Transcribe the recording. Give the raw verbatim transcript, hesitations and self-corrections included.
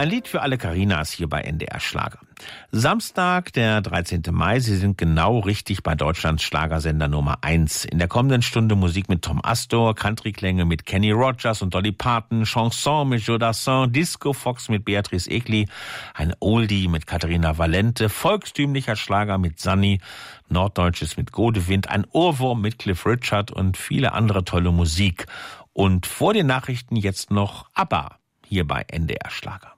Ein Lied für alle Carinas hier bei N D R Schlager. Samstag, der dreizehnte Mai. Sie sind genau richtig bei Deutschlands Schlagersender Nummer eins. In der kommenden Stunde Musik mit Tom Astor, Countryklänge mit Kenny Rogers und Dolly Parton, Chanson mit Joe Dassin, Disco Fox mit Beatrice Egli, ein Oldie mit Katharina Valente, volkstümlicher Schlager mit Sunny, Norddeutsches mit Godewind, ein Ohrwurm mit Cliff Richard und viele andere tolle Musik. Und vor den Nachrichten jetzt noch ABBA hier bei N D R Schlager.